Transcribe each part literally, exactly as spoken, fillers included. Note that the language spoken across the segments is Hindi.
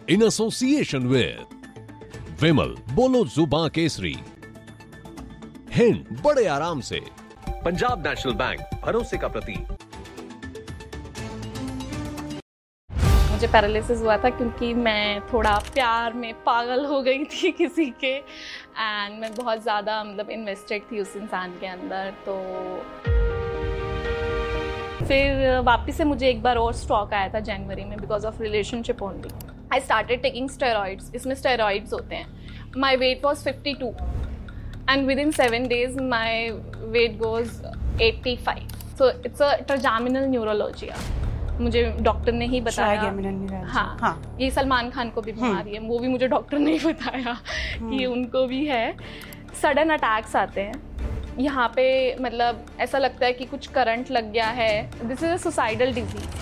इन एसोसिएशन विद विमल, बोलो जुबान केसरी, हिंद, बड़े आराम से, पंजाब नेशनल बैंक, भरोसे का प्रतीक। मुझे पैरालिसिस हुआ था क्योंकि मैं थोड़ा प्यार में पागल हो गई थी किसी के, एंड मैं बहुत ज़्यादा मतलब इन्वेस्टेड थी उस इंसान के अंदर। तो फिर वापस से मुझे एक बार और स्ट्रोक आया था जनवरी में, because of relationship only. I started taking steroids. इसमें स्टेरॉइड्स होते हैं। My weight was fifty to and with in seven days my weight goes eighty five. So it's a ट्रांजैमिनल neuralgia. मुझे डॉक्टर ने ही बताया। हाँ, हाँ, ये सलमान खान को भी बीमारी है, वो भी मुझे डॉक्टर ने ही बताया कि उनको भी है। सडन अटैक्स आते हैं यहाँ पे, मतलब ऐसा लगता है कि कुछ करंट लग गया है। This is a suicidal disease.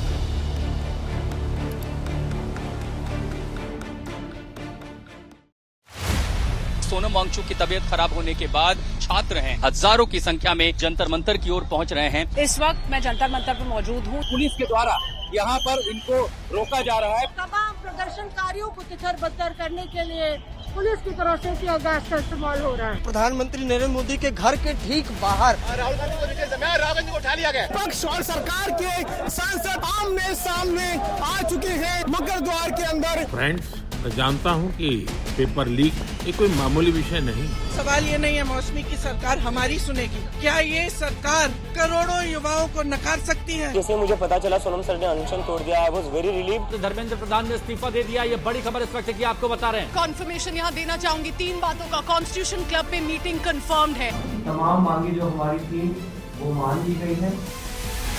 Sonam Wangchuck की तबीयत खराब होने के बाद छात्र हैं हजारों की संख्या में जंतर मंतर की ओर पहुंच रहे हैं। इस वक्त मैं जंतर मंतर पर मौजूद हूं। पुलिस के द्वारा यहाँ पर इनको रोका जा रहा है। तमाम प्रदर्शनकारियों को तितर बतर करने के लिए पुलिस की तरफ से टीयर गैस का इस्तेमाल हो रहा है। प्रधानमंत्री नरेंद्र मोदी के घर के ठीक बाहर राहुल गांधी को नीचे जमाया, राहुल गांधी को उठा लिया गया। पक्ष और सरकार के सांसद आमने सामने आ चुके हैं मकर द्वार के अंदर। फ्रेंड्स, मैं जानता हूं कि पेपर लीक ये कोई मामूली विषय नहीं। सवाल ये नहीं है मौसमी की सरकार हमारी सुनेगी। क्या ये सरकार करोड़ों युवाओं को नकार सकती है? जैसे मुझे पता चला सोनम सर ने अनशन तोड़ दिया, I was very relieved. Dharmendra Pradhan ने इस्तीफा दे दिया, ये बड़ी खबर इस वक्त की आपको बता रहे हैं। कॉन्फर्मेशन यहाँ देना चाहूंगी तीन बातों का। कॉन्स्टिट्यूशन क्लब पे मीटिंग कंफर्म्ड है। तमाम मांगे जो हमारी थी वो मान ली गई है।